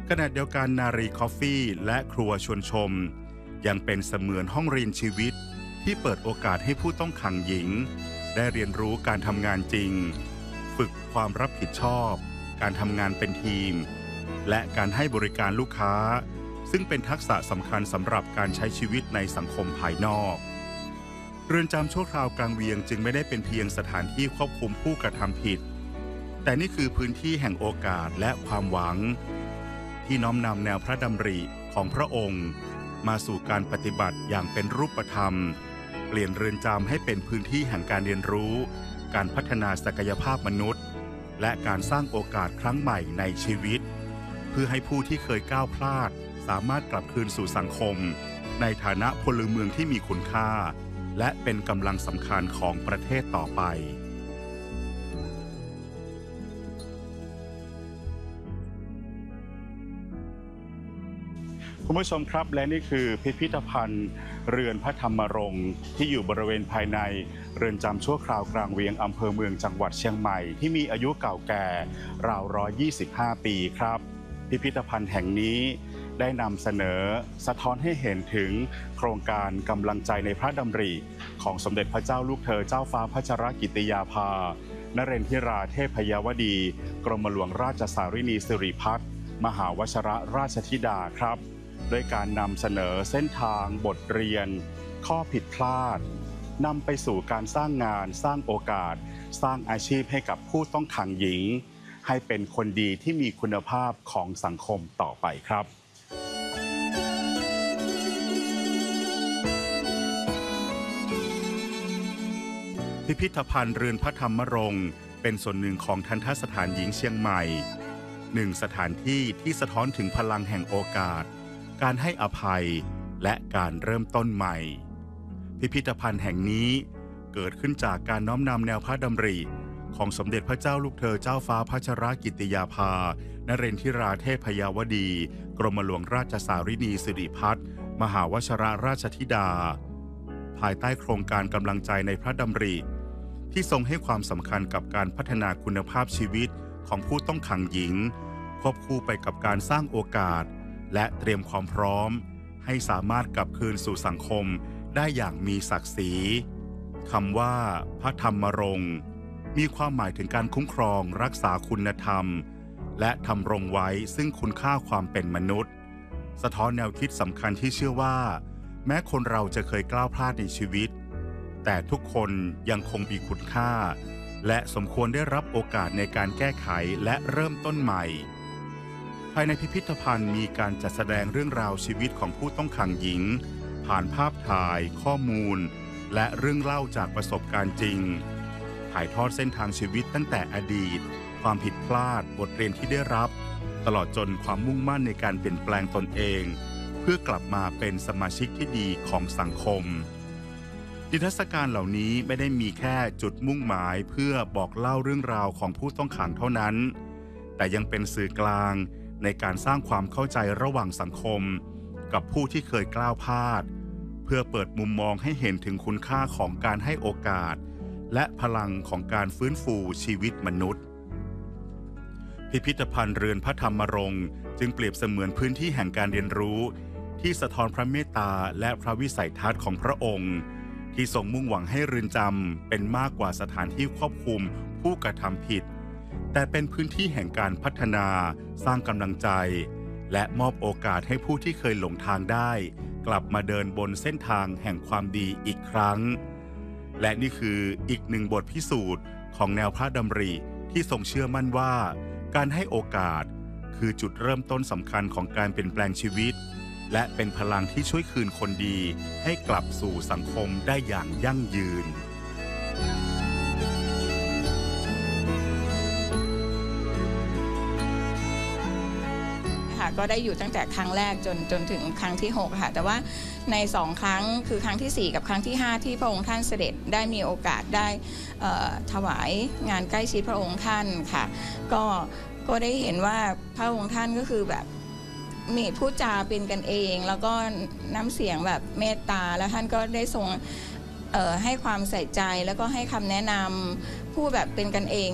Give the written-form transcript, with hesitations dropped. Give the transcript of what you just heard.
ขณะเดียวกันนารีคอฟฟี่และครัวชวนชมยังเป็นเสมือนห้องเรียนชีวิตที่เปิดโอกาสให้ผู้ต้องขังหญิงได้เรียนรู้การทำงานจริงฝึกความรับผิดชอบการทำงานเป็นทีมและการให้บริการลูกค้าซึ่งเป็นทักษะสำคัญสำหรับการใช้ชีวิตในสังคมภายนอกเรือนจำชั่วคราวกลางเวียงจึงไม่ได้เป็นเพียงสถานที่ควบคุมผู้กระทำผิดแต่นี่คือพื้นที่แห่งโอกาสและความหวังที่น้อมนำแนวพระดำริของพระองค์มาสู่การปฏิบัติอย่างเป็นรูปธรรมเปลี่ยนเรือนจำให้เป็นพื้นที่แห่งการเรียนรู้การพัฒนาศักยภาพมนุษย์และการสร้างโอกาสครั้งใหม่ในชีวิตเพื่อให้ผู้ที่เคยก้าวพลาดสามารถกลับคืนสู่สังคมในฐานะพลเมืองที่มีคุณค่าและเป็นกำลังสำคัญของประเทศต่อไปคุณผู้ชมครับและนี่คือพิพิธภัณฑ์เรือนพระธรรมรงค์ที่อยู่บริเวณภายในเรือนจำชั่วคราวกลางเวียงอำเภอเมืองจังหวัดเชียงใหม่ที่มีอายุเก่าแก่ราว125 ปีครับพิพิธภัณฑ์แห่งนี้ได้นำเสนอสะท้อนให้เห็นถึงโครงการกำลังใจในพระดำริของสมเด็จพระเจ้าลูกเธอเจ้าฟ้าพัชรกิติยาภานเรนทิราเทพยวดีกรมหลวงราชสารินีสิริพัฒน์มหาวชรราชธิดาครับด้วยการนำเสนอเส้นทางบทเรียนข้อผิดพลาดนำไปสู่การสร้างงานสร้างโอกาสสร้างอาชีพให้กับผู้ต้องขังหญิงให้เป็นคนดีที่มีคุณภาพของสังคมต่อไปครับพิพิธภัณฑ์เรือนพระธรรมรงค์เป็นส่วนหนึ่งของทัณฑสถานหญิงเชียงใหม่หนึ่งสถานที่ที่สะท้อนถึงพลังแห่งโอกาสการให้อภัยและการเริ่มต้นใหม่พิพิธภัณฑ์แห่งนี้เกิดขึ้นจากการน้อมนำแนวพระดำริของสมเด็จพระเจ้าลูกเธอเจ้าฟ้าพัชรกิติยาภานเรนทิราเทพยวดีกรมหลวงราชสารินีสิริพัฒน์มหาวชรราชธิดาภายใต้โครงการกำลังใจในพระดำริที่ทรงให้ความสำคัญกับการพัฒนาคุณภาพชีวิตของผู้ต้องขังหญิงควบคู่ไปกับการสร้างโอกาสและเตรียมความพร้อมให้สามารถกลับคืนสู่สังคมได้อย่างมีศักดิ์ศรีคำว่าพระธรรมรงค์มีความหมายถึงการคุ้มครองรักษาคุณธรรมและทำรงไว้ซึ่งคุณค่าความเป็นมนุษย์สะท้อนแนวคิดสำคัญที่เชื่อว่าแม้คนเราจะเคยก้าวพลาดในชีวิตแต่ทุกคนยังคงมีคุณค่าและสมควรได้รับโอกาสในการแก้ไขและเริ่มต้นใหม่ภายในพิพิธภัณฑ์มีการจัดแสดงเรื่องราวชีวิตของผู้ต้องขังหญิงผ่านภาพถ่ายข้อมูลและเรื่องเล่าจากประสบการณ์จริงถ่ายทอดเส้นทางชีวิตตั้งแต่อดีตความผิดพลาดบทเรียนที่ได้รับตลอดจนความมุ่งมั่นในการเปลี่ยนแปลงตนเองเพื่อกลับมาเป็นสมาชิกที่ดีของสังคมนิทรรศการเหล่านี้ไม่ได้มีแค่จุดมุ่งหมายเพื่อบอกเล่าเรื่องราวของผู้ต้องขังเท่านั้นแต่ยังเป็นสื่อกลางในการสร้างความเข้าใจระหว่างสังคมกับผู้ที่เคยกล้าวพลาดเพื่อเปิดมุมมองให้เห็นถึงคุณค่าของการให้โอกาสและพลังของการฟื้นฟูชีวิตมนุษย์พิพิธภัณฑ์เรือนพระธรรมรงค์จึงเปรียบเสมือนพื้นที่แห่งการเรียนรู้ที่สะท้อนพระเมตตาและพระวิสัยทัศน์ของพระองค์ที่ทรงมุ่งหวังให้เรือนจำเป็นมากกว่าสถานที่ควบคุมผู้กระทำผิดแต่เป็นพื้นที่แห่งการพัฒนาสร้างกำลังใจและมอบโอกาสให้ผู้ที่เคยหลงทางได้กลับมาเดินบนเส้นทางแห่งความดีอีกครั้งและนี่คืออีกหนึ่งบทพิสูจน์ของแนวพระดำริที่ทรงเชื่อมั่นว่าการให้โอกาสคือจุดเริ่มต้นสำคัญของการเปลี่ยนแปลงชีวิตและเป็นพลังที่ช่วยคืนคนดีให้กลับสู่สังคมได้อย่างยั่งยืนก็ได้อยู่ตั้งแต่ครั้งแรกจนถึงครั้งที่6ค่ะแต่ว่าใน2ครั้งคือครั้งที่4กับครั้งที่5ที่พระองค์ท่านเสด็จได้มีโอกาสได้ถวายงานใกล้ชิดพระองค์ท่านค่ะก็ได้เห็นว่าพระองค์ท่านก็คือแบบมีพูดจาเป็นกันเองแล้วก็น้ำเสียงแบบเมตตาแล้วท่านก็ได้ทรงให้ความใส่ใจแล้วก็ให้คำแนะนำพูดแบบเป็นกันเอง